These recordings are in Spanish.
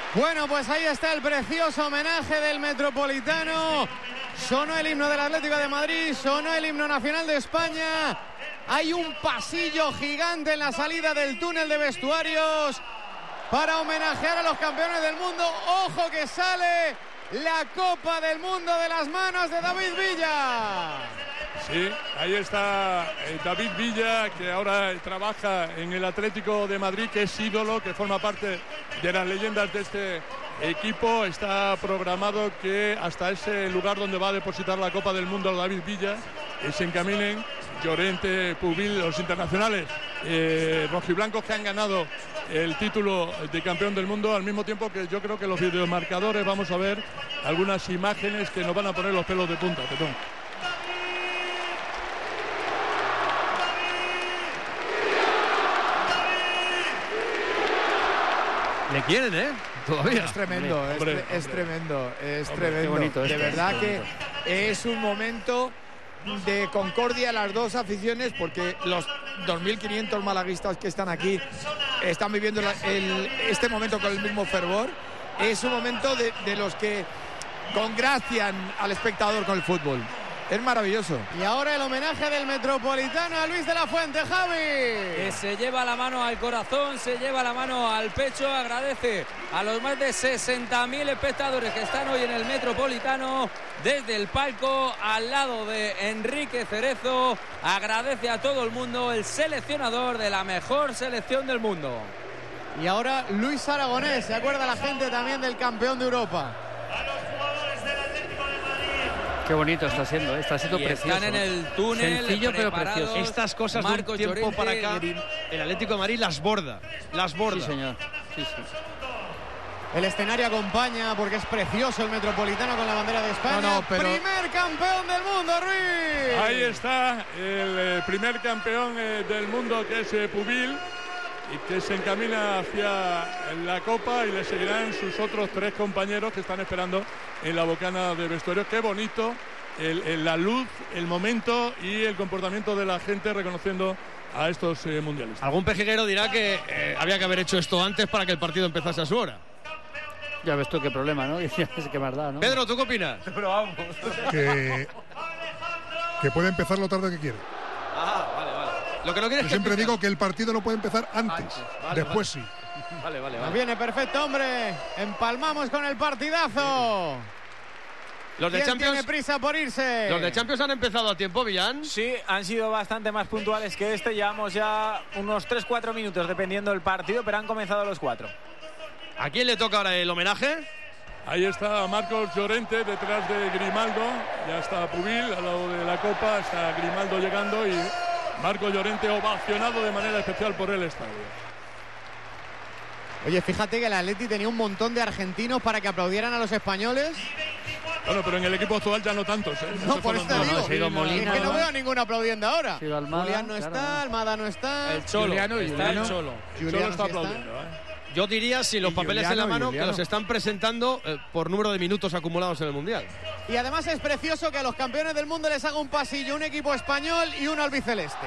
Bueno, pues ahí está el precioso homenaje del Metropolitano. Sonó el himno del Atlético de Madrid, sonó el himno nacional de España. Hay un pasillo gigante en la salida del túnel de vestuarios para homenajear a los campeones del mundo. ¡Ojo que sale la Copa del Mundo de las manos de David Villa! Sí, ahí está David Villa, que ahora trabaja en el Atlético de Madrid, que es ídolo, que forma parte de las leyendas de este equipo. Está programado que hasta ese lugar donde va a depositar la Copa del Mundo David Villa se encaminen Llorente, Pubil, los internacionales rojiblancos que han ganado el título de campeón del mundo, al mismo tiempo que yo creo que los videomarcadores vamos a ver algunas imágenes que nos van a poner los pelos de punta. Petón. Le quieren, todavía. Es tremendo, es tremendo. Qué bonito, de verdad que es un momento de concordia a las dos aficiones, porque los 2.500 malaguistas que están aquí están viviendo este momento con el mismo fervor. Es un momento de los que congracian al espectador con el fútbol. Es maravilloso. Y ahora el homenaje del Metropolitano a Luis de la Fuente, Javi. Que se lleva la mano al corazón, se lleva la mano al pecho, agradece a los más de 60.000 espectadores que están hoy en el Metropolitano desde el palco al lado de Enrique Cerezo. Agradece a todo el mundo, el seleccionador de la mejor selección del mundo. Y ahora Luis Aragonés, se acuerda la gente también del campeón de Europa. Qué bonito está siendo precioso. Están en el túnel, sencillo pero precioso. Estas cosas Marcos de un tiempo Llorente, para acá, el Atlético de Madrid las borda. Sí, señor. Sí. El escenario acompaña porque es precioso el Metropolitano con la bandera de España. Primer campeón del mundo, Ruiz. Ahí está el primer campeón del mundo, que es Pubil, y que se encamina hacia la Copa, y le seguirán sus otros 3 compañeros que están esperando en la bocana de vestuario. Qué bonito la luz, el momento y el comportamiento de la gente reconociendo a estos mundialistas. Algún pejiguero dirá que había que haber hecho esto antes para que el partido empezase a su hora. Ya ves tú qué problema, ¿no? Qué más da, ¿no? Pedro, ¿tú qué opinas? Pero vamos. Que puede empezar lo tarde que quiere. Vale. Lo que no quiere Yo siempre digo que el partido no puede empezar antes. Después sí. Vale. Viene perfecto, hombre. Empalmamos con el partidazo. Los de ¿Quién Champions tiene prisa por irse? Los de Champions han empezado a tiempo, Villán. Sí, han sido bastante más puntuales que este. Llevamos ya unos 3-4 minutos dependiendo del partido, pero han comenzado los 4. ¿A quién le toca ahora el homenaje? Ahí está Marcos Llorente detrás de Grimaldo. Ya está Pubil al lado de la Copa. Está Grimaldo llegando y Marcos Llorente ovacionado de manera especial por el estadio. Oye, fíjate que el Atleti tenía un montón de argentinos para que aplaudieran a los españoles. Bueno, pero en el equipo actual ya no tantos, No, por eso te digo. Se ha ido Molina, es que no veo a ninguno aplaudiendo ahora. Almada, Julián no está, Almada no está. El Cholo, Juliano está el Cholo. Juliano está aplaudiendo, Yo diría, si los papeles Juliano, en la mano, Juliano. que los están presentando por número de minutos acumulados en el Mundial. Y además es precioso que a los campeones del mundo les haga un pasillo un equipo español y uno albiceleste.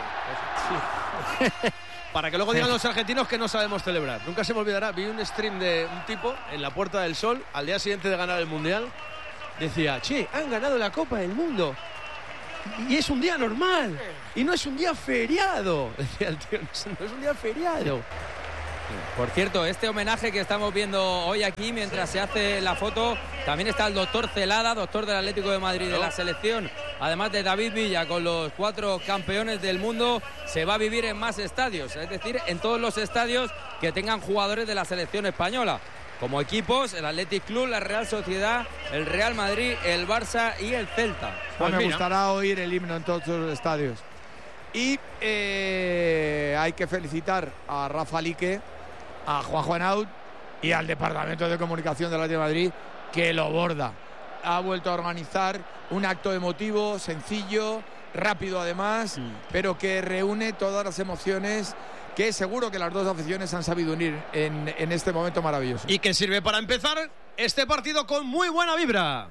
Para que luego digan los argentinos que no sabemos celebrar. Nunca se me olvidará, vi un stream de un tipo en la Puerta del Sol al día siguiente de ganar el Mundial. Decía, che, han ganado la Copa del Mundo y es un día normal y no es un día feriado. Decía el tío, no es un día feriado. Por cierto, este homenaje que estamos viendo hoy aquí mientras se hace la foto, también está el doctor Celada, doctor del Atlético de Madrid de la selección, además de David Villa con los 4 campeones del mundo. Se va a vivir en más estadios, es decir, en todos los estadios que tengan jugadores de la selección española. Como equipos, el Athletic Club, la Real Sociedad, el Real Madrid, el Barça y el Celta. Pues me gustará oír el himno en todos los estadios. Y hay que felicitar a Rafa Lique, a Juanjo Enaut y al Departamento de Comunicación del Atlético de Madrid, que lo borda. Ha vuelto a organizar un acto emotivo, sencillo, rápido además, pero que reúne todas las emociones que seguro que las dos aficiones han sabido unir en este momento maravilloso. Y que sirve para empezar este partido con muy buena vibra.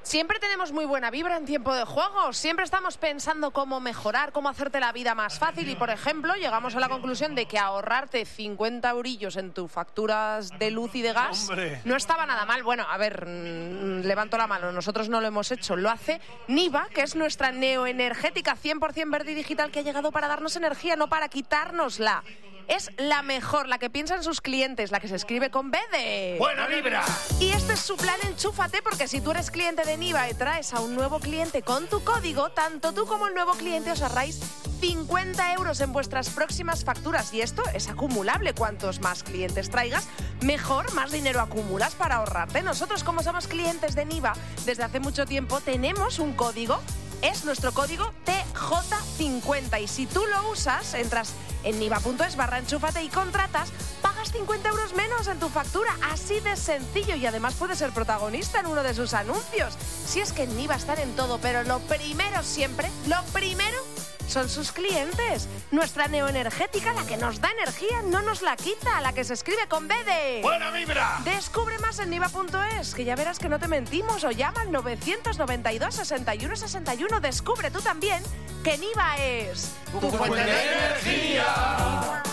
Siempre tenemos muy buena vibra en tiempo de juego. Siempre estamos pensando cómo mejorar, cómo hacerte la vida más fácil. Y, por ejemplo, llegamos a la conclusión de que ahorrarte 50 eurillos en tus facturas de luz y de gas no estaba nada mal. Bueno, a ver, levanto la mano. Nosotros no lo hemos hecho. Lo hace Niva, que es nuestra neoenergética 100% verde y digital que ha llegado para darnos energía, no para quitárnosla. Es la mejor, la que piensa en sus clientes, la que se escribe con B de... ¡Buena vibra! Y este es su plan Enchúfate, porque si tú eres cliente de Niva y traes a un nuevo cliente con tu código, tanto tú como el nuevo cliente os ahorráis 50 euros en vuestras próximas facturas. Y esto es acumulable. Cuantos más clientes traigas, mejor, más dinero acumulas para ahorrarte. Nosotros, como somos clientes de Niva desde hace mucho tiempo, tenemos un código. Es nuestro código TJ50 y si tú lo usas, entras en niva.es/enchúfate y contratas, pagas 50 euros menos en tu factura. Así de sencillo, y además puedes ser protagonista en uno de sus anuncios. Si es que en Niva están en todo, pero lo primero siempre, lo primero son sus clientes. Nuestra neoenergética, la que nos da energía, no nos la quita, la que se escribe con B de... ¡Buena vibra! Descubre más en niva.es, que ya verás que no te mentimos, o llama al 992 61 61. Descubre tú también que Niva es... ¡Tu fuente de energía!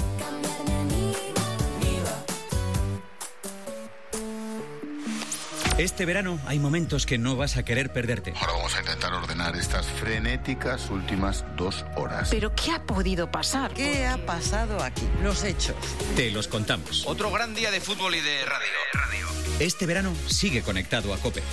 Este verano hay momentos que no vas a querer perderte. Ahora vamos a intentar ordenar estas frenéticas últimas 2 horas. ¿Pero qué ha podido pasar? ¿Qué ha pasado aquí? Los hechos. Te los contamos. Otro gran día de fútbol y de radio. Este verano sigue conectado a COPE.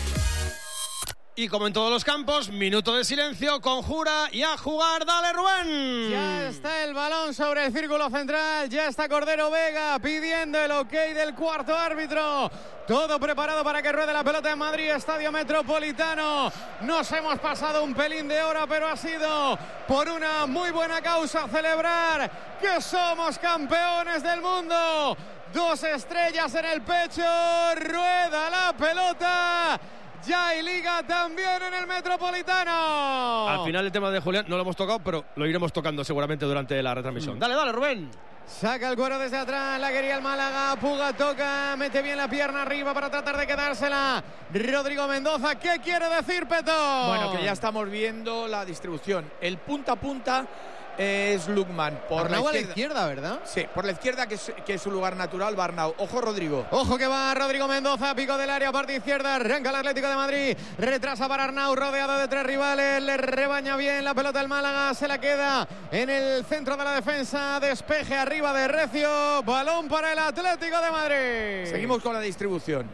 Y como en todos los campos, minuto de silencio, conjura y a jugar. ¡Dale, Rubén! Ya está el balón sobre el círculo central, ya está Cordero Vega pidiendo el ok del cuarto árbitro. Todo preparado para que ruede la pelota en Madrid, Estadio Metropolitano. Nos hemos pasado un pelín de hora, pero ha sido por una muy buena causa, celebrar que somos campeones del mundo. 2 estrellas en el pecho, rueda la pelota. Ya hay liga también en el Metropolitano. Al final el tema de Julián no lo hemos tocado, pero lo iremos tocando seguramente durante la retransmisión. Dale, Rubén. Saca el cuero desde atrás, la quería el Málaga. Puga toca, mete bien la pierna arriba para tratar de quedársela. Rodrigo Mendoza, ¿qué quiere decir, Peto? Bueno, que ya estamos viendo la distribución. El punta a punta es Lukman. Por la izquierda, ¿verdad? Sí, por la izquierda, que es su lugar natural, Arnau. Ojo, Rodrigo. Ojo que va Rodrigo Mendoza, pico del área, parte izquierda, arranca el Atlético de Madrid, retrasa para Arnau, rodeado de 3 rivales, le rebaña bien la pelota el Málaga, se la queda en el centro de la defensa, despeje arriba de Recio, balón para el Atlético de Madrid. Seguimos con la distribución.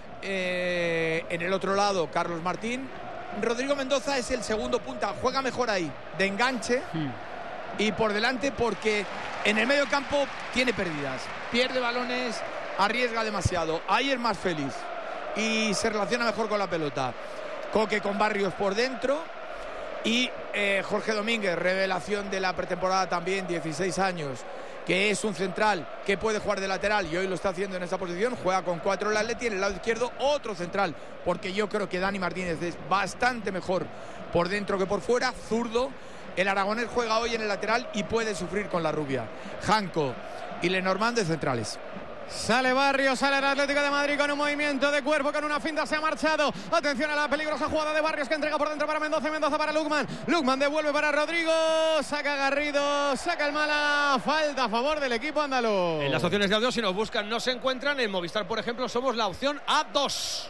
En el otro lado, Carlos Martín. Rodrigo Mendoza es el segundo punta, juega mejor ahí, de enganche. Y por delante, porque en el medio campo tiene pérdidas, pierde balones, arriesga demasiado. Ahí es más feliz y se relaciona mejor con la pelota. Coque con Barrios por dentro y Jorge Domínguez, revelación de la pretemporada también, 16 años, que es un central que puede jugar de lateral y hoy lo está haciendo en esa posición. Juega con 4 el Atleti, en el lado izquierdo otro central, porque yo creo que Dani Martínez es bastante mejor por dentro que por fuera, zurdo. El aragonés juega hoy en el lateral y puede sufrir con la rubia. Janco y Lenormand de centrales. Sale Barrios, sale el Atlético de Madrid con un movimiento de cuerpo, con una finta, se ha marchado. Atención a la peligrosa jugada de Barrios que entrega por dentro para Mendoza, Mendoza para Lukman. Lukman devuelve para Rodrigo, saca Garrido, saca el Málaga, falta a favor del equipo andaluz. En las opciones de audio, si nos buscan, no se encuentran. En Movistar, por ejemplo, somos la opción A2.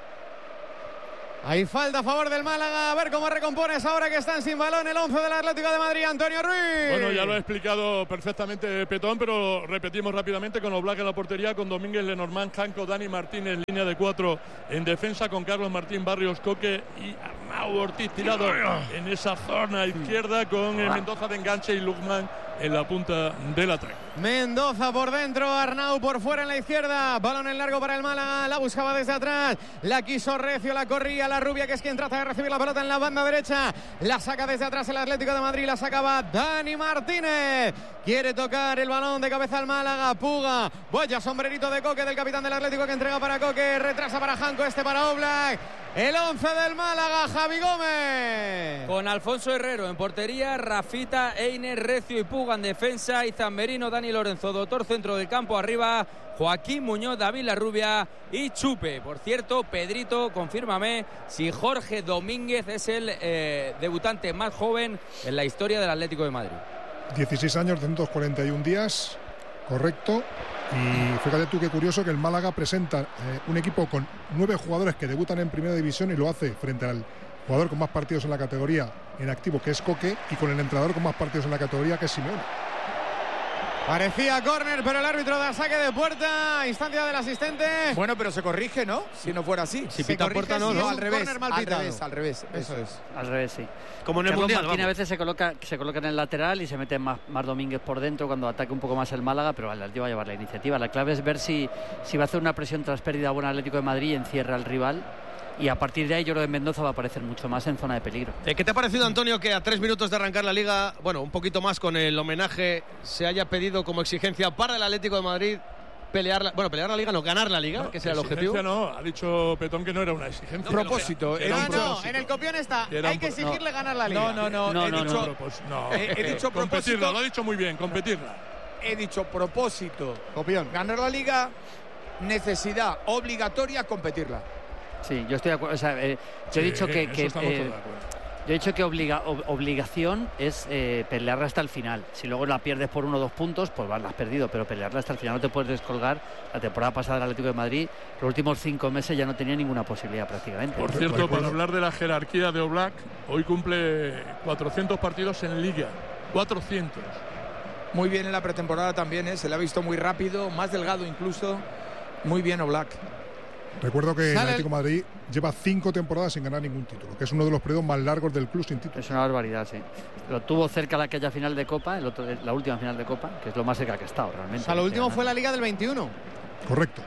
Hay falta a favor del Málaga. A ver cómo recompones ahora que están sin balón el 11 del Atlético de Madrid, Antonio Ruiz. Bueno, ya lo he explicado perfectamente Petón, pero repetimos rápidamente con Oblak en la portería, con Domínguez, Lenormand, Janco, Dani Martínez, línea de 4 en defensa, con Carlos Martín, Barrios, Coque y Arnau Ortiz tirado en esa zona izquierda, con Mendoza de enganche y Lukman en la punta del ataque. Mendoza por dentro, Arnau por fuera en la izquierda, balón en largo para el Málaga, la buscaba desde atrás, la quiso Recio, la corría la rubia, que es quien trata de recibir la pelota en la banda derecha, la saca desde atrás el Atlético de Madrid, la sacaba Dani Martínez, quiere tocar el balón de cabeza al Málaga, Puga, vaya sombrerito de Coque del capitán del Atlético que entrega para Coque, retrasa para Janco, este para Oblak. El 11 del Málaga, Javi Gómez. Con Alfonso Herrero en portería, Rafita, Einer, Recio y Puga Córdoba en defensa, Izan Merino, Dani Lorenzo, Doctor centro del campo, arriba Joaquín Muñoz, David Larrubia y Chupe. Por cierto, Pedrito, confírmame si Jorge Domínguez es el debutante más joven en la historia del Atlético de Madrid. 16 años, 241 días, correcto. Y fíjate tú qué curioso que el Málaga presenta un equipo con 9 jugadores que debutan en Primera División y lo hace frente al jugador con más partidos en la categoría en activo, que es Coque, y con el entrenador con más partidos en la categoría, que es Simeone. Parecía córner, pero el árbitro da saque de puerta, instancia del asistente. Bueno, pero se corrige, ¿no? Si no fuera así. Si pita puerta, no, al revés, al revés. Eso es. Al revés, sí. Como en el Carlos Mundial, Martín a veces se coloca en el lateral y se mete más Domínguez por dentro cuando ataque un poco más el Málaga, pero el Atlético va a llevar la iniciativa. La clave es ver si va a hacer una presión tras pérdida buena Atlético de Madrid y encierra al rival. Y a partir de ahí yo creo que Mendoza va a aparecer mucho más en zona de peligro. ¿Qué te ha parecido, Antonio, que a 3 minutos de arrancar la Liga, bueno, un poquito más con el homenaje, se haya pedido como exigencia para el Atlético de Madrid pelear la Liga, no, ganar la Liga, no, que sea el objetivo? No, ha dicho Petón que no era una exigencia. Propósito. No, en el copión está, hay que exigirle ganar la Liga. No. He dicho propósito. Competirla, lo ha dicho muy bien, competirla. He dicho propósito. Copión. Ganar la Liga, necesidad obligatoria, competirla. Sí, yo estoy de acuerdo. O sea, yo he dicho que obligación es pelearla hasta el final. Si luego la pierdes por 1 o 2 puntos, pues la has perdido, pero pelearla hasta el final no te puedes descolgar. La temporada pasada del Atlético de Madrid, los últimos 5 meses ya no tenía ninguna posibilidad prácticamente. Por cierto, para hablar de la jerarquía de Oblak, hoy cumple 400 partidos en Liga. 400. Muy bien en la pretemporada también, se le ha visto muy rápido, más delgado incluso. Muy bien Oblak. Recuerdo que el Atlético de Madrid lleva 5 temporadas sin ganar ningún título, que es uno de los periodos más largos del club sin título. Es una barbaridad, sí. Lo tuvo cerca de aquella final de Copa, la última final de Copa, que es lo más cerca que ha estado realmente. O sea, lo último fue la Liga del 21. Correcto.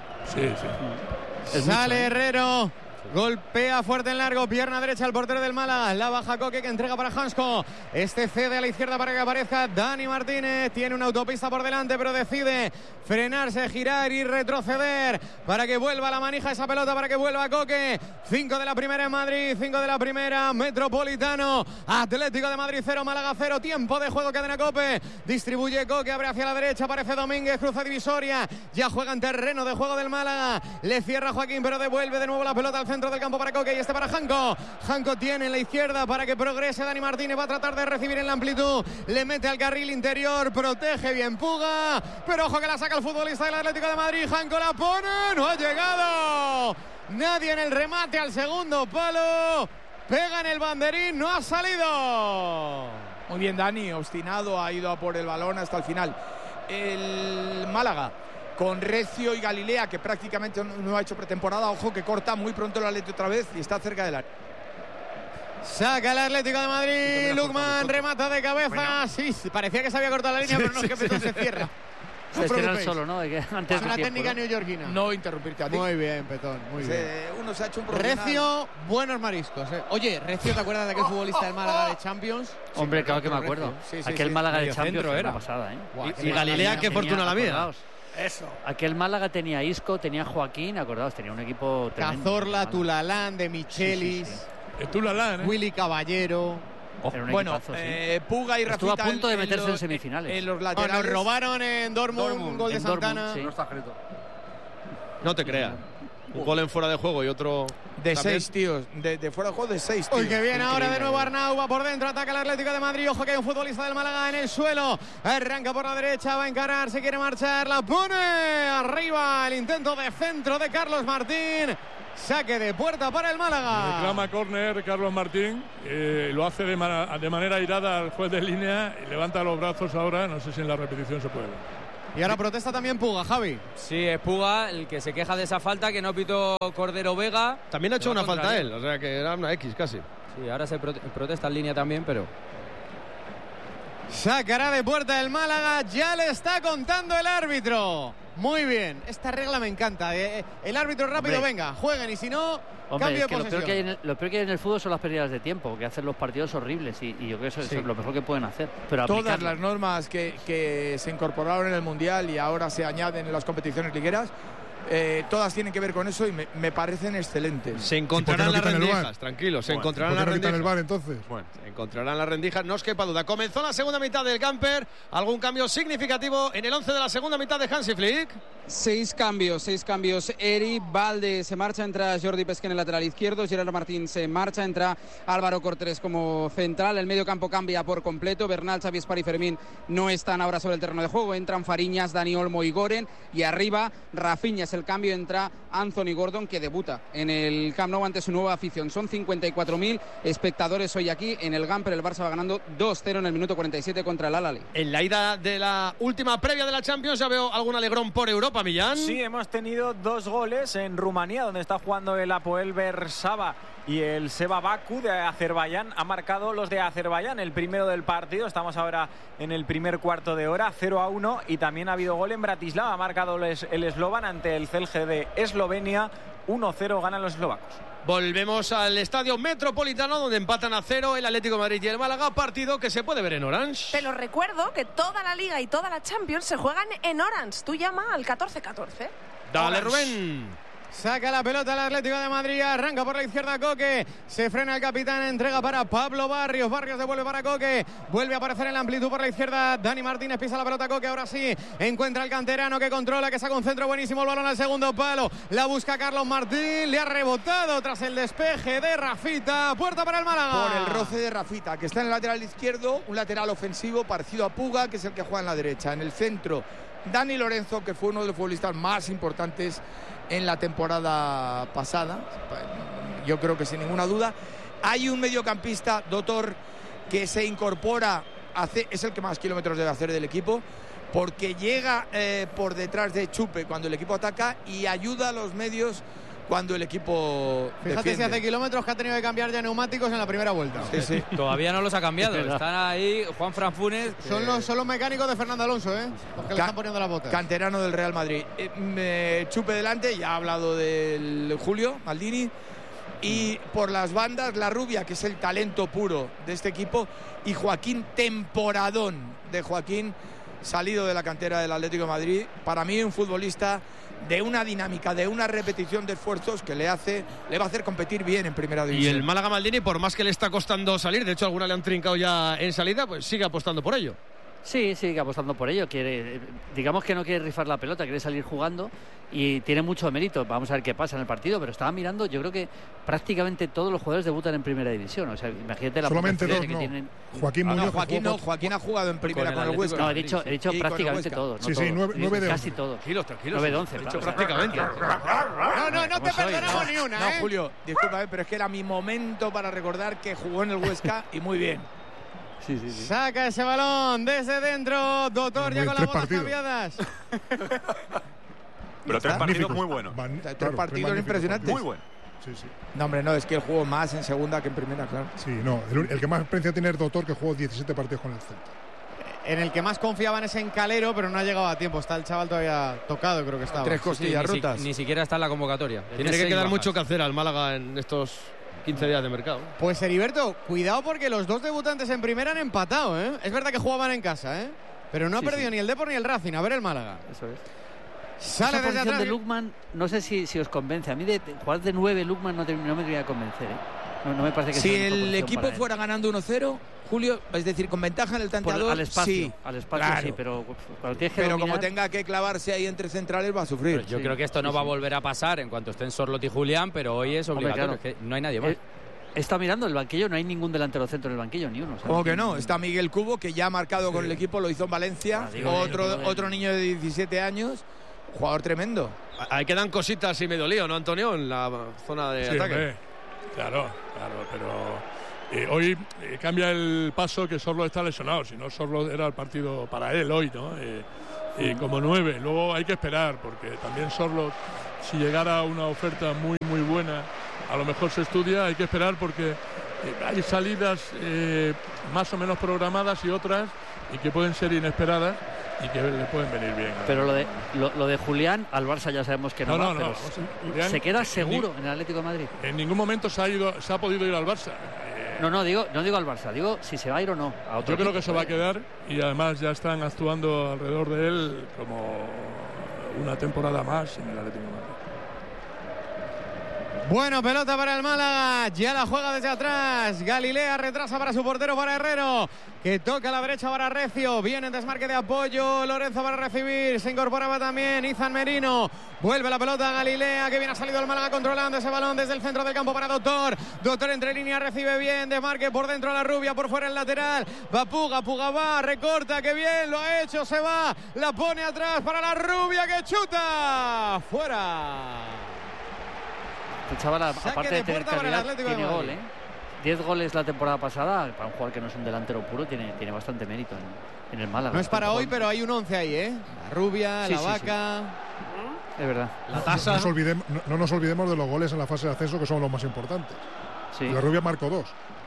Sí. Sale Herrero. Golpea fuerte en largo, pierna derecha al portero del Málaga, la baja Coque que entrega para Hansko, cede a la izquierda para que aparezca Dani Martínez, tiene una autopista por delante pero decide frenarse, girar y retroceder para que vuelva la manija esa pelota, para que vuelva Coque. 5 de la primera en Madrid, 5 de la primera Metropolitano, Atlético de Madrid 0, Málaga 0, tiempo de juego, cadena Cope, distribuye Coque, abre hacia la derecha, aparece Domínguez, cruza divisoria, ya juega en terreno de juego del Málaga, le cierra Joaquín pero devuelve de nuevo la pelota al centro del campo para Coque y para Janko. Janko tiene en la izquierda para que progrese Dani Martínez, va a tratar de recibir en la amplitud, le mete al carril interior, protege bien Puga, pero ojo que la saca el futbolista del Atlético de Madrid. Janko la pone, no ha llegado nadie en el remate al segundo palo, pega en el banderín, no ha salido. Muy bien Dani, obstinado, ha ido a por el balón hasta el final. El Málaga con Recio y Galilea, que prácticamente no ha hecho pretemporada. Ojo que corta muy pronto el Atlético otra vez y está cerca del área. Saca el Atlético de Madrid, Lukman remata de cabeza. Bueno. Sí, parecía que se había cortado la línea, pero no es que Petón se cierra. Se cierra solo, ¿no? Es una técnica neoyorquina. No interrumpirte a ti. Muy bien, Petón, muy bien. Uno se ha hecho un profesional. Recio, buenos mariscos. Oye, Recio, ¿te acuerdas de aquel futbolista del Málaga de Champions? Hombre, sí, claro que me acuerdo. Sí, aquel Málaga de Champions era una pasada, ¿eh? Y Galilea, qué fortuna la vida. Eso. Aquel Málaga tenía Isco, tenía Joaquín, acordaos, tenía un equipo tremendo. Cazorla, Tulalán, de Michelis, Tulalán, Willy Caballero. Bueno, equipazo, sí. Puga y Rafita. Estuvo a punto de meterse en semifinales. En los laterales. Nos robaron en Dortmund, un gol de Santana. Dortmund, sí. No está escrito. No te creas. Un gol en fuera de juego y otro... De 6, tíos. De fuera de juego de 6, tíos. Uy, que viene ahora de nuevo Arnau, va por dentro, ataca el Atlético de Madrid. Ojo que hay un futbolista del Málaga en el suelo. Arranca por la derecha, va a encarar, se quiere marchar, la pone arriba. El intento de centro de Carlos Martín. Saque de puerta para el Málaga. Reclama córner Carlos Martín. Lo hace de manera airada al juez de línea y levanta los brazos ahora. No sé si en la repetición se puede ver. Y ahora protesta también Puga, Javi. Sí, es Puga el que se queja de esa falta que no pitó Cordero Vega. También ha hecho una falta él, o sea que era una X casi. Sí, ahora se protesta en línea también, pero... Sacará de puerta el Málaga, ya le está contando el árbitro. Muy bien, esta regla me encanta. El árbitro rápido, venga, jueguen y si no, cambio de posesión. Lo peor que hay en el fútbol son las pérdidas de tiempo, que hacen los partidos horribles y yo creo que eso es lo mejor que pueden hacer. Pero todas las normas que se incorporaron en el Mundial y ahora se añaden en las competiciones ligueras todas tienen que ver con eso y me parecen excelentes. Se encontrarán las rendijas, tranquilos, se encontrarán las rendijas. el VAR entonces? Bueno, se encontrarán las rendijas, no os quepa duda. Comenzó la segunda mitad del camper, algún cambio significativo en el 11 de la segunda mitad de Hansi Flick. 6 cambios. Eri Valde se marcha, entra Jordi Pesqué en el lateral izquierdo, Gerard Martín se marcha, entra Álvaro Cortés como central, el medio campo cambia por completo, Bernal, Xavi Espar y Fermín no están ahora sobre el terreno de juego, entran Fariñas, Dani Olmo y Goren, y arriba Rafinha es el cambio, entra Anthony Gordon, que debuta en el Camp Nou ante su nueva afición. Son 54.000 espectadores hoy aquí en el Gamper. El Barça va ganando 2-0 en el minuto 47 contra el Al-Ahly. En la ida de la última previa de la Champions ya veo algún alegrón por Europa, Millán. Sí, hemos tenido 2 goles en Rumanía, donde está jugando el Apoel Bersaba y el Seva Baku de Azerbaiyán. Ha marcado los de Azerbaiyán, el primero del partido. Estamos ahora en el primer cuarto de hora, 0-1, y también ha habido gol en Bratislava. Ha marcado el eslovan ante el Celje de Eslovenia. 1-0 ganan los eslovacos. Volvemos al Estadio Metropolitano, donde empatan a 0 el Atlético de Madrid y el Málaga, partido que se puede ver en Orange. Te lo recuerdo que toda la Liga y toda la Champions se juegan en Orange. Tú llama al 1414. Dale, Rubén. Saca la pelota el Atlético de Madrid, arranca por la izquierda Coque, se frena el capitán, entrega para Pablo Barrios, Barrios devuelve para Coque, vuelve a aparecer en la amplitud por la izquierda, Dani Martínez pisa la pelota Coque, ahora sí, encuentra el canterano que controla, que saca un centro buenísimo, el balón al segundo palo, la busca Carlos Martín, le ha rebotado tras el despeje de Rafita, puerta para el Málaga. Por el roce de Rafita, que está en el lateral izquierdo, un lateral ofensivo parecido a Puga, que es el que juega en la derecha, en el centro Dani Lorenzo, que fue uno de los futbolistas más importantes en la temporada pasada, yo creo que sin ninguna duda. Hay un mediocampista, Dotor, que se incorpora, es el que más kilómetros debe hacer del equipo, porque llega por detrás de Chupe cuando el equipo ataca y ayuda a los medios cuando el equipo Fíjate defiende. si hace kilómetros que ha tenido que cambiar ya neumáticos en la primera vuelta. Sí. Todavía no los ha cambiado. Están ahí Juan Fran Funes. Son los mecánicos de Fernando Alonso, los que le están poniendo las botas. Canterano del Real Madrid. Chupe delante, ya ha hablado del Julio Maldini. Y por las bandas, la rubia, que es el talento puro de este equipo, y Joaquín, temporadón de Joaquín, salido de la cantera del Atlético de Madrid. Para mí, un futbolista de una dinámica, de una repetición de esfuerzos que le va a hacer competir bien en primera división. Y el Málaga Maldini, por más que le está costando salir, de hecho alguna le han trincado ya en salida, pues sigue apostando por ello. Sí, sigue apostando por ello. Digamos que no quiere rifar la pelota, quiere salir jugando y tiene mucho mérito. Vamos a ver qué pasa en el partido, pero estaba mirando, yo creo que prácticamente todos los jugadores debutan en primera división. O sea, imagínate la solamente dos, que no. tienen. Joaquín Muñoz. Joaquín ha jugado en primera con el Huesca. No, he dicho prácticamente todos. Sí, 9 de casi todos. Tranquilos. 9 de 11. He dicho prácticamente. No te perdonamos ni una. No, Julio, discúlpame, pero es que era mi momento para recordar que jugó en el Huesca y muy bien. Sí. Saca ese balón desde dentro, Dotor ya con las botas cambiadas. Pero 3 partidos muy buenos. 3 partidos impresionantes. Muy buenos. Sí. No, hombre, no, es que él jugó más en segunda que en primera, claro. Sí, no, el que más experiencia tiene es Dotor, que jugó 17 partidos con el Celta. En el que más confiaban es en Calero, pero no ha llegado a tiempo. Está el chaval todavía tocado, creo que estaba. 3 costillas rotas. Ni siquiera está en la convocatoria. Tiene que quedar mucho que hacer al Málaga en estos 15 días de mercado. Pues Heriberto, cuidado porque los dos debutantes en primera han empatado, ¿eh? Es verdad que jugaban en casa, pero no ha perdido ni el Depor ni el Racing. A ver el Málaga. Eso es. Sale Esa desde atrás. de Lukman, no sé si os convence. A mí de jugar de 9 Lukman no me termina de convencer, No me parece que si sea el equipo fuera ganando 1-0, Julio, es decir, con ventaja en el tanteador, al espacio, sí, claro. Sí, pero cuando tienes que dominar, como tenga que clavarse ahí entre centrales va a sufrir. Pero yo creo que esto no va a volver a pasar en cuanto estén Sorloth y Julián, pero hoy es obligatorio, claro. es que no hay nadie más. Está mirando el banquillo, no hay ningún delantero centro en el banquillo, ni uno. ¿Cómo que no? Está Miguel Cubo, que ya ha marcado con el equipo, lo hizo en Valencia, otro niño de 17 años, jugador tremendo. Ahí quedan cositas y medio lío, ¿no, Antonio? En la zona de ataque. Hombre. Claro, pero hoy cambia el paso que Sorloth está lesionado, si no Sorloth era el partido para él hoy, ¿no? Como 9, luego hay que esperar, porque también Sorloth, si llegara una oferta muy muy buena, a lo mejor se estudia, hay que esperar porque hay salidas más o menos programadas y otras y que pueden ser inesperadas y que le pueden venir bien. Pero lo de Julián al Barça ya sabemos que no va, pero Julián, se queda seguro en el Atlético de Madrid. En ningún momento se ha podido ir al Barça. No digo al Barça, digo si se va a ir o no a otro. Yo creo que se va a quedar y además ya están actuando alrededor de él como una temporada más en el Atlético de Madrid. Bueno, pelota para el Málaga, ya la juega desde atrás. Galilea retrasa para su portero, para Herrero, que toca a la derecha para Recio. Viene en desmarque de apoyo Lorenzo para recibir. Se incorporaba también Izan Merino. Vuelve la pelota a Galilea, que bien ha salido el Málaga controlando ese balón desde el centro del campo para Doctor. Doctor entre líneas, recibe bien, desmarque por dentro a la Rubia, por fuera el lateral. Va Puga, Puga va, recorta, que bien lo ha hecho, se va. La pone atrás para la Rubia, que chuta. Fuera. Chaval, aparte de tener calidad, tiene gol, 10 goles la temporada pasada. Para un jugador que no es un delantero puro, tiene bastante mérito en el Málaga. No es para hoy, pero hay un 11 ahí, La Rubia, sí, la sí, Vaca. Sí. Es verdad. La tasa. No nos olvidemos de los goles en la fase de ascenso, que son los más importantes. Sí. La Rubia marcó 2.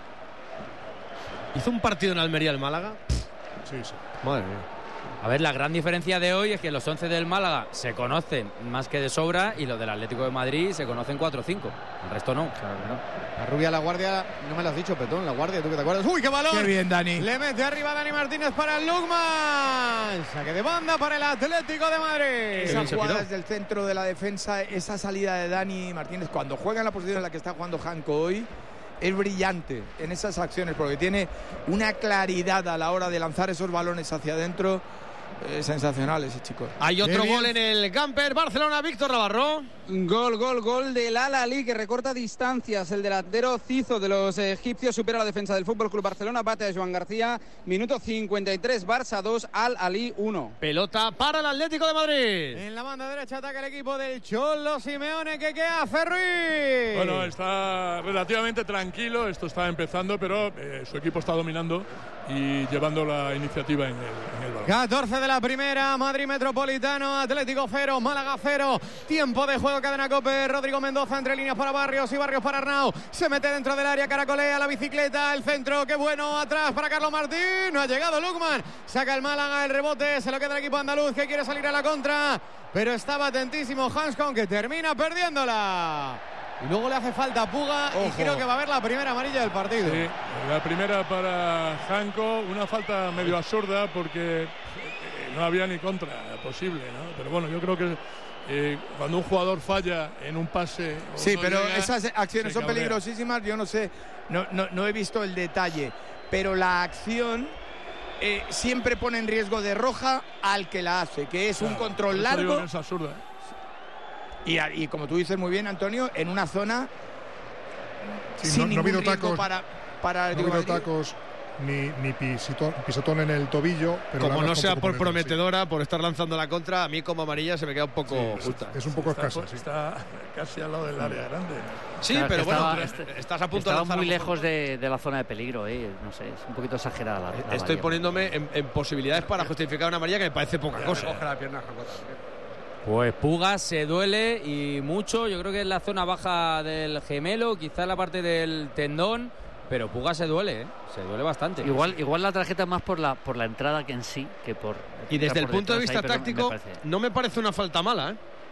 ¿Hizo un partido en Almería el Málaga? Sí, sí. Madre mía. A ver, la gran diferencia de hoy es que los 11 del Málaga se conocen más que de sobra y los del Atlético de Madrid se conocen 4 o 5. El resto no. Claro que no. La Rubia, la Guardia, no me lo has dicho, Petón, la Guardia, ¿tú qué te acuerdas? ¡Uy, qué balón! ¡Qué bien, Dani! Le mete arriba Dani Martínez para el Lukman. Saque de banda para el Atlético de Madrid. Esa jugada desde el centro de la defensa, esa salida de Dani Martínez, cuando juega en la posición en la que está jugando Janko hoy, es brillante en esas acciones, porque tiene una claridad a la hora de lanzar esos balones hacia adentro. Sensacional ese chico. Hay otro gol en el camper. Barcelona, Víctor Navarro. Gol del Al-Ahly, que recorta distancias. El delantero Cizo de los egipcios supera la defensa del FC Barcelona, bate a Joan García. Minuto 53, Barça 2, Al-Ahly 1. Pelota para el Atlético de Madrid. En la banda derecha ataca el equipo del Cholo Simeone. ¿Qué hace Ruiz? Bueno, está relativamente tranquilo. Esto está empezando, pero su equipo está dominando y llevando la iniciativa en el balón. 14 de la primera, Madrid Metropolitano, Atlético 0, Málaga 0. Tiempo de juego, cadena COPE. Rodrigo Mendoza entre líneas para Barrios y Barrios para Arnau. Se mete dentro del área, caracolea la bicicleta, el centro, qué bueno, atrás para Carlos Martín. No ha llegado Lukman. Saca el Málaga, el rebote, se lo queda el equipo andaluz, que quiere salir a la contra, pero estaba atentísimo Hanskon, que termina perdiéndola. Y luego le hace falta a Puga. Ojo. Y creo que va a haber la primera amarilla del partido. Sí, la primera para Janko, una falta medio absurda porque no había ni contra posible, ¿no? Pero bueno, yo creo que cuando un jugador falla en un pase... Sí, pero esas acciones son peligrosísimas. Yo no sé, no he visto el detalle, pero la acción siempre pone en riesgo de roja al que la hace, que es un control largo. Es absurda. Y como tú dices muy bien, Antonio, en una zona sin ningún riesgo tacos, para no ha habido tacos ni pisotón en el tobillo. Pero como no sea por prometedora, sí, por estar lanzando la contra, a mí como amarilla se me queda un poco justa. Es un poco escasa. Está casi al lado del área grande. Sí, claro, pero bueno, estás a punto de lanzar. Muy lejos de la zona de peligro, no sé, es un poquito exagerada la estoy poniéndome en posibilidades para justificar una amarilla que me parece poca cosa. Coge la pierna, pues Puga se duele y mucho. Yo creo que es la zona baja del gemelo, quizá la parte del tendón, pero Puga se duele, se duele bastante. Igual la tarjeta es más por la entrada que en sí, que por. Y desde el punto de vista táctico, no me parece una falta mala,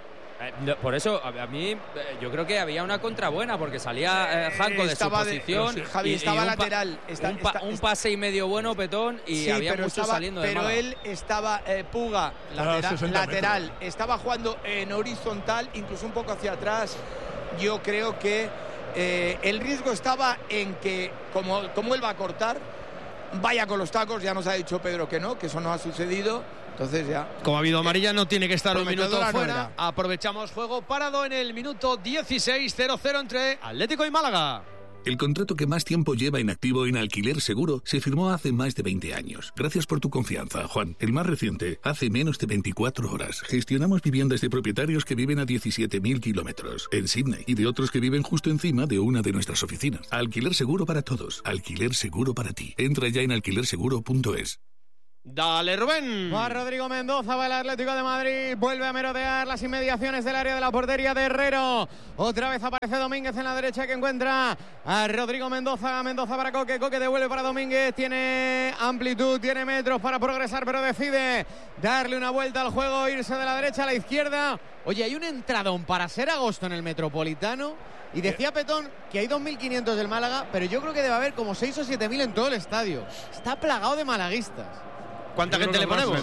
Por eso, a mí, yo creo que había una contra buena, porque salía Janko de su posición. Javi, estaba lateral. Un pase y medio bueno, Petón, y había mucho saliendo de Pero él estaba, Puga, lateral. Estaba jugando en horizontal, incluso un poco hacia atrás. Yo creo que el riesgo estaba en que, como él va a cortar, vaya con los tacos. Ya nos ha dicho Pedro que no, que eso no ha sucedido. Entonces ya. Como ha habido amarilla, no tiene que estar un minuto fuera. Aprovechamos juego parado en el minuto 16, 0-0 entre Atlético y Málaga. El contrato que más tiempo lleva en activo en Alquiler Seguro se firmó hace más de 20 años. Gracias por tu confianza, Juan. El más reciente, hace menos de 24 horas. Gestionamos viviendas de propietarios que viven a 17.000 kilómetros en Sydney y de otros que viven justo encima de una de nuestras oficinas. Alquiler Seguro para todos. Alquiler Seguro para ti. Entra ya en alquilerseguro.es. Dale, Rubén. Va Rodrigo Mendoza, va el Atlético de Madrid. Vuelve a merodear las inmediaciones del área de la portería de Herrero. Otra vez aparece Domínguez en la derecha, que encuentra a Rodrigo Mendoza. Mendoza para Coque. Coque devuelve para Domínguez. Tiene amplitud, tiene metros para progresar, pero decide darle una vuelta al juego, irse de la derecha a la izquierda. Oye, hay un entradón para ser agosto en el Metropolitano. Y decía Petón que hay 2.500 del Málaga, pero yo creo que debe haber como 6 o 7.000 en todo el estadio. Está plagado de malaguistas. ¿Cuánta gente le ponemos?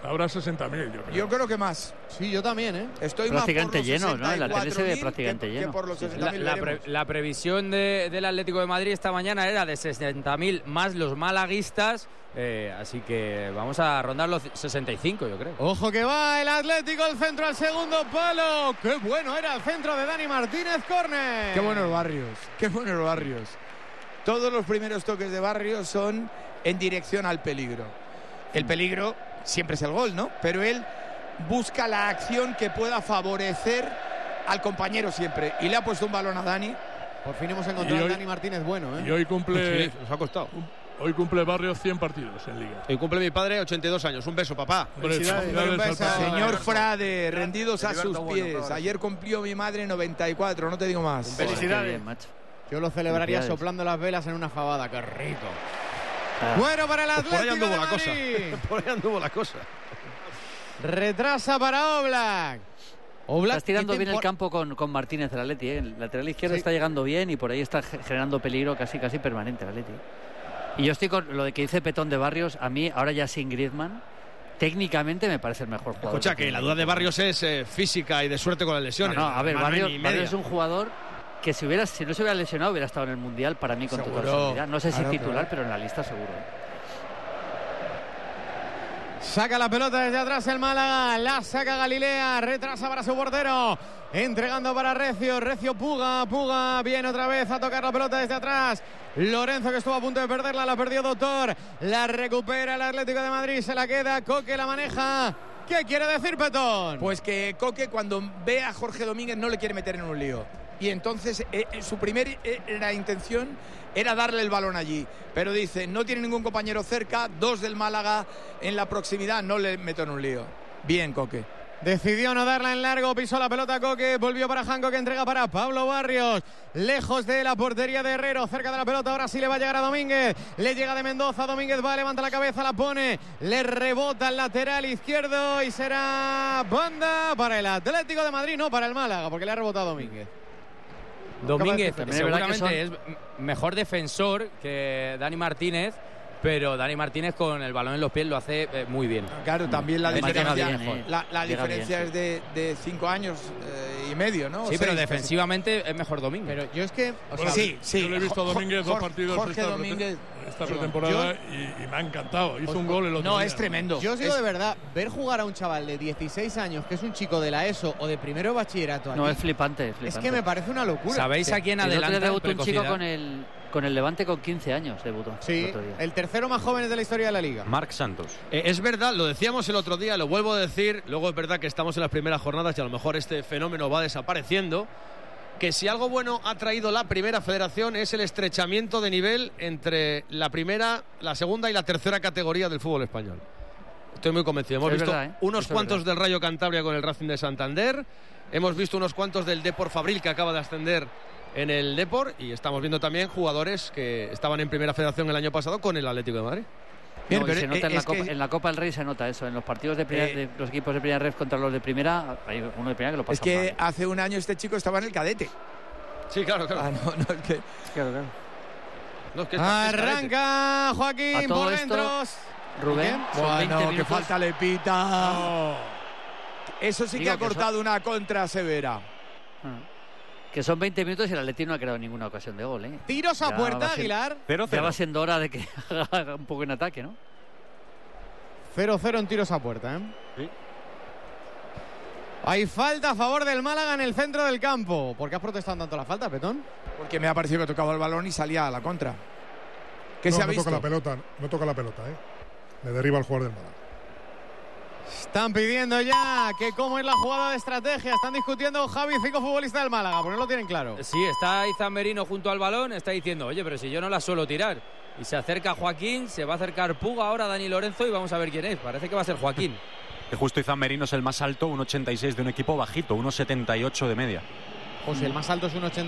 Habrá 60.000, yo creo. Yo creo que más. Sí, yo también, ¿eh? Estoy prácticamente más por los lleno, ¿no? En la tele se ve 64.000 prácticamente lleno. que por los 60.000 La previsión del Atlético de Madrid esta mañana era de 60.000 más los malaguistas. Así que vamos a rondar los 65, yo creo. Ojo que va el Atlético, el centro al segundo palo. ¡Qué bueno era el centro de Dani Martínez, córner! Qué buenos Barrios, qué buenos Barrios. Todos los primeros toques de Barrios son en dirección al peligro. El peligro siempre es el gol, ¿no? Pero él busca la acción que pueda favorecer al compañero siempre. Y le ha puesto un balón a Dani. Por fin hemos encontrado a Dani Martínez bueno, ¿eh? Y hoy cumple... Sí, nos ha costado. Hoy cumple Barrios 100 partidos en Liga. Hoy cumple mi padre 82 años. Un beso, papá. Felicidades. Señor Frade, rendidos a sus pies. Ayer cumplió mi madre 94, no te digo más. Felicidades. Yo lo celebraría soplando las velas en una fabada. ¡Qué rico! Bueno para el Atlético. Por ahí anduvo la cosa. Madrid. Por ahí anduvo la cosa. Retrasa para Oblak. Estás tirando bien el campo con Martínez, el Atleti, ¿eh? El lateral izquierdo está llegando bien y por ahí está generando peligro casi permanente el Atleti. Y yo estoy con lo de que dice Petón de Barrios. A mí, ahora ya sin Griezmann, técnicamente me parece el mejor jugador. Escucha, que la duda de Barrios es física y de suerte con las lesiones. No, a ver, Barrios es un jugador que si no se hubiera lesionado hubiera estado en el Mundial para mí con total seguridad. No sé si titular, pero en la lista seguro. Saca la pelota desde atrás el Málaga, la saca Galilea, retrasa para su portero, entregando para Recio, Puga, viene otra vez a tocar la pelota desde atrás. Lorenzo, que estuvo a punto de perderla, la perdió Doctor, la recupera el Atlético de Madrid, se la queda, Coque la maneja. ¿Qué quiere decir Petón? Pues que Coque, cuando ve a Jorge Domínguez, no le quiere meter en un lío. Y entonces su primera intención era darle el balón allí. Pero dice, no tiene ningún compañero cerca, 2 del Málaga en la proximidad, no le meto en un lío. Bien, Coque. Decidió no darla en largo, pisó la pelota Coque, volvió para Janco, que entrega para Pablo Barrios, lejos de la portería de Herrero, cerca de la pelota, ahora sí le va a llegar a Domínguez, le llega de Mendoza, Domínguez va, levanta la cabeza, la pone, le rebota el lateral izquierdo y será banda para el Atlético de Madrid, no para el Málaga, porque le ha rebotado Domínguez. Domínguez seguramente es mejor defensor que Dani Martínez, pero Dani Martínez con el balón en los pies lo hace muy bien. Claro, también la diferencia, bien, la diferencia es de 5 años y medio, ¿no? Sí, pero defensivamente es mejor Domínguez. Pero yo es que... sí. Yo le he visto a Domínguez 2 partidos esta pretemporada y me ha encantado. Hizo un gol el otro día. No, es tremendo. Yo os digo de verdad, ver jugar a un chaval de 16 años, que es un chico de la ESO o de primero de bachillerato aquí, No, es flipante. es que me parece una locura. ¿Sabéis a quién adelanta? Debutó un chico con el Levante con 15 años, debutó. Sí, el tercero más joven de la historia de la Liga. Marc Santos. Es verdad, lo decíamos el otro día, lo vuelvo a decir, luego es verdad que estamos en las primeras jornadas y a lo mejor este fenómeno va desapareciendo, que si algo bueno ha traído la primera federación es el estrechamiento de nivel entre la primera, la segunda y la tercera categoría del fútbol español. Estoy muy convencido. Hemos visto unos cuantos del Rayo Cantabria con el Racing de Santander, hemos visto unos cuantos del Depor Fabril, que acaba de ascender en el Depor, y estamos viendo también jugadores que estaban en primera federación el año pasado con el Atlético de Madrid. Bien, pero se nota en la Copa del Rey, se nota eso. En los partidos de los equipos de primera red contra los de primera, hay uno de primera que lo pasa Es que mal. hace un año este chico estaba en el cadete. Sí, claro. Es que... Claro. No, es que Arranca Joaquín por dentro. Rubén, son 20 minutos. Que falta le pita. No. Eso sí que ha cortado una contra severa. Que son 20 minutos y el Atleti no ha creado ninguna ocasión de gol, ¿eh? Tiros a puerta, Aguilar. 0-0. Ya va siendo hora de que haga un poco en ataque, ¿no? 0-0 en tiros a puerta, ¿eh? Sí. Hay falta a favor del Málaga en el centro del campo. ¿Por qué has protestado tanto la falta, Petón? Porque me ha parecido que tocaba el balón y salía a la contra. ¿Qué no, se ha no visto? No toca la pelota, ¿eh? Le derriba al jugador del Málaga. Están pidiendo ya que cómo es la jugada de estrategia. Están discutiendo Javi y 5 futbolistas del Málaga, porque no lo tienen claro. Sí, está Izan Merino junto al balón, está diciendo, oye, pero si yo no la suelo tirar. Y se acerca Joaquín, se va a acercar Puga ahora, Dani Lorenzo, y vamos a ver quién es. Parece que va a ser Joaquín. Que justo Izan Merino es el más alto, 1,86 de un equipo bajito, 1,78 de media. José, el más alto es 1,80.